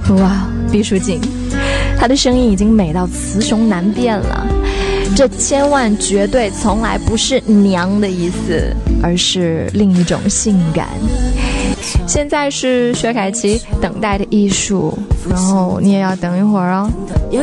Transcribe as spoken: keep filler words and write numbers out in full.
哇，毕淑静，她的声音已经美到雌雄难辨了。这千万绝对从来不是娘的意思，而是另一种性感。现在是薛凯琪等待的艺术，然后你也要等一会儿哦。 有